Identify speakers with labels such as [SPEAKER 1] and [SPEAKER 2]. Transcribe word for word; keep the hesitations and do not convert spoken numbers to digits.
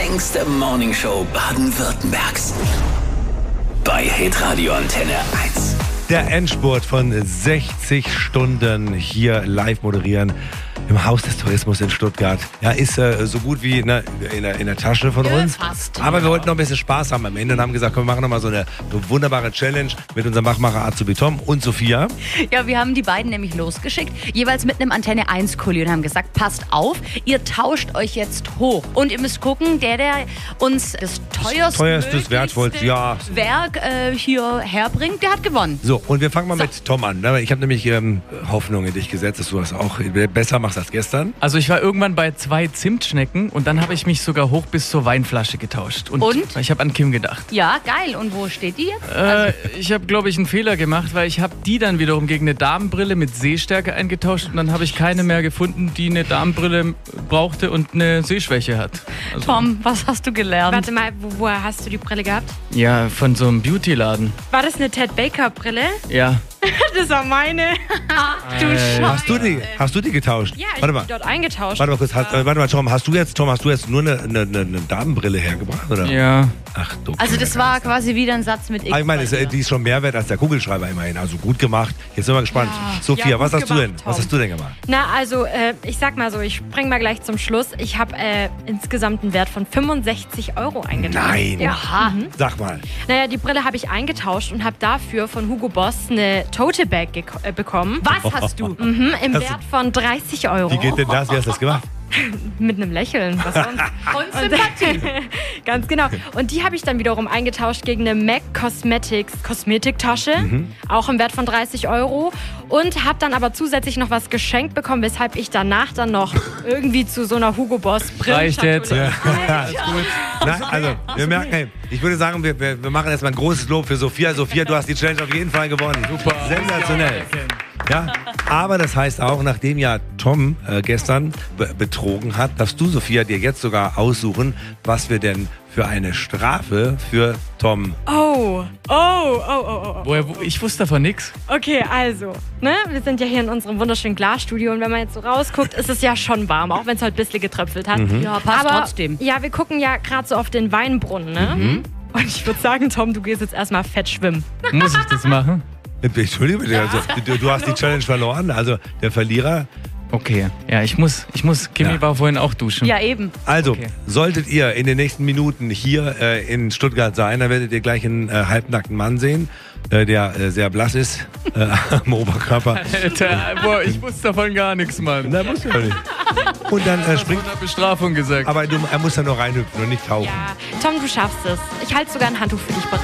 [SPEAKER 1] längste Morningshow Baden-Württembergs. Bei Hitradio Antenne eins.
[SPEAKER 2] Der Endspurt von sechzig Stunden hier live moderieren im Haus des Tourismus in Stuttgart. Ja, ist äh, so gut wie in der, in der, in der Tasche von uns.
[SPEAKER 3] Fast.
[SPEAKER 2] Aber wir wollten noch ein bisschen Spaß haben am Ende und haben gesagt, komm, wir machen noch mal so eine wunderbare Challenge mit unserem Wachmacher Azubi Tom und Sophia.
[SPEAKER 3] Ja, wir haben die beiden nämlich losgeschickt, jeweils mit einem Antenne eins Kuli und haben gesagt, passt auf, ihr tauscht euch jetzt hoch. Und ihr müsst gucken, der, der uns das teuerste,
[SPEAKER 2] teuerstes, wertvollste, ja.
[SPEAKER 3] Werk äh, hier herbringt, der hat gewonnen.
[SPEAKER 2] So, und wir fangen mal
[SPEAKER 3] So.
[SPEAKER 2] mit Tom an. Ich habe nämlich ähm, Hoffnung in dich gesetzt, dass du das auch besser machst als gestern.
[SPEAKER 4] Also ich war irgendwann bei zwei Zimtschnecken und dann habe ich mich sogar hoch bis zur Weinflasche getauscht. Und,
[SPEAKER 3] Und?
[SPEAKER 4] ich habe an Kim gedacht.
[SPEAKER 3] Ja, geil. Und wo steht die jetzt?
[SPEAKER 4] Äh, ich habe, glaube ich, einen Fehler gemacht, weil ich habe die dann wiederum gegen eine Damenbrille mit Sehstärke eingetauscht und dann habe ich keine mehr gefunden, die eine Damenbrille brauchte und eine Sehschwäche hat. Also,
[SPEAKER 3] Tom, was hast du gelernt?
[SPEAKER 5] Warte mal, wo, woher hast du die Brille gehabt?
[SPEAKER 4] ja, von so einem Beauty-Laden.
[SPEAKER 5] War das eine Ted Baker Brille?
[SPEAKER 4] Ja.
[SPEAKER 5] Das war meine.
[SPEAKER 3] du
[SPEAKER 4] Äh,
[SPEAKER 2] Hast du die, hast du die getauscht?
[SPEAKER 5] Ja, ich
[SPEAKER 2] Warte
[SPEAKER 5] habe
[SPEAKER 2] mal.
[SPEAKER 5] die dort eingetauscht.
[SPEAKER 2] Warte mal kurz, hast, äh, warte mal, Tom, hast du jetzt, Tom, hast du jetzt nur eine, eine, eine Damenbrille hergebracht, oder?
[SPEAKER 4] Ja.
[SPEAKER 2] Ach du.
[SPEAKER 3] Also das war quasi wieder ein Satz mit X.
[SPEAKER 2] Ah, ich meine,
[SPEAKER 3] bei
[SPEAKER 2] es, äh,
[SPEAKER 3] dir.
[SPEAKER 2] die ist schon mehr wert als der Kugelschreiber immerhin. Also gut gemacht. Jetzt sind wir gespannt.
[SPEAKER 5] Ja.
[SPEAKER 2] Sophia,
[SPEAKER 5] Ja,
[SPEAKER 2] was
[SPEAKER 5] gut
[SPEAKER 2] hast du denn?
[SPEAKER 5] gemacht,
[SPEAKER 2] Was
[SPEAKER 5] Tom.
[SPEAKER 2] hast du denn gemacht?
[SPEAKER 5] Na, also, äh, ich sag mal so, ich spring mal gleich zum Schluss. Ich habe äh, insgesamt einen Wert von fünfundsechzig Euro eingetauscht.
[SPEAKER 2] Nein.
[SPEAKER 5] Ja.
[SPEAKER 3] Aha.
[SPEAKER 2] Sag mal.
[SPEAKER 5] Naja, die Brille habe ich eingetauscht und habe dafür von Hugo Boss eine Tote Bag geko- äh, bekommen.
[SPEAKER 3] Was hast du?
[SPEAKER 5] Mhm, im
[SPEAKER 2] Hast du-
[SPEAKER 5] Wert von dreißig Euro.
[SPEAKER 2] Wie geht denn das? Wie hast du das gemacht?
[SPEAKER 5] Mit einem Lächeln. Was sonst?
[SPEAKER 3] Und Sympathie.
[SPEAKER 5] Ganz genau. Und die habe ich dann wiederum eingetauscht gegen eine MAC Cosmetics Kosmetiktasche, auch im Wert von dreißig Euro. Und habe dann aber zusätzlich noch was geschenkt bekommen, weshalb ich danach dann noch irgendwie zu so einer Hugo Boss
[SPEAKER 4] Reicht jetzt.
[SPEAKER 5] Brillenschatulle.
[SPEAKER 2] Ja, ist gut. Nein, also, wir merken, hey, ich würde sagen, wir, wir, wir machen erstmal ein großes Lob für Sophia. Sophia, du hast die Challenge auf jeden Fall gewonnen. Super. Sensationell. Ja, aber das heißt auch, nachdem ja Tom äh, gestern be betrogen hat, darfst du, Sophia, dir jetzt sogar aussuchen, was wir denn für eine Strafe für Tom.
[SPEAKER 5] Oh, oh, oh, oh, oh.
[SPEAKER 4] Woher, wo, ich wusste davon nichts.
[SPEAKER 5] Okay, also, ne, wir sind ja hier in unserem wunderschönen Glasstudio und wenn man jetzt so rausguckt, ist es ja schon warm, auch wenn es heute ein bisschen getröpfelt hat.
[SPEAKER 3] Ja, passt
[SPEAKER 5] Aber,
[SPEAKER 3] trotzdem.
[SPEAKER 5] Ja, wir gucken ja gerade so auf den Weinbrunnen, ne? Und ich würde sagen, Tom, du gehst jetzt erstmal fett schwimmen.
[SPEAKER 4] Muss ich das machen?
[SPEAKER 2] Entschuldigung bitte, also, du, du hast die Challenge verloren, also der Verlierer.
[SPEAKER 4] Okay. Ja, ich muss, ich muss. Kimi
[SPEAKER 2] Ja.
[SPEAKER 4] war vorhin auch duschen.
[SPEAKER 3] Ja, eben.
[SPEAKER 2] Also,
[SPEAKER 4] Okay.
[SPEAKER 2] solltet ihr in den nächsten Minuten hier äh, in Stuttgart sein, dann werdet ihr gleich einen äh, halbnackten Mann sehen, äh, der äh, sehr blass ist äh, am Oberkörper.
[SPEAKER 4] Alter, boah, ich wusste davon gar nichts, Mann.
[SPEAKER 2] Na, muss ja nicht. Und dann äh, springt,
[SPEAKER 4] Von der Bestrafung gesagt.
[SPEAKER 2] aber du, er muss da nur reinhüpfen und nicht tauchen.
[SPEAKER 5] Ja, Tom, du schaffst es. Ich halte sogar ein Handtuch für dich bereit.